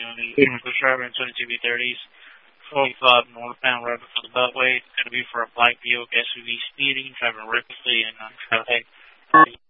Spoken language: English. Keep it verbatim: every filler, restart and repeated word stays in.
English Urban twenty-two B thirties, forty-five northbound road for the Beltway. It's going to be for a black Buick S U V speeding, driving recklessly and on trail.